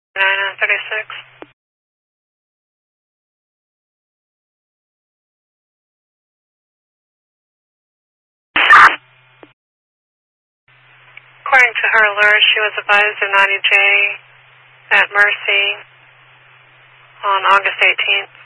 936. According to her alert, she was advised of 90J at Mercy on August 18th.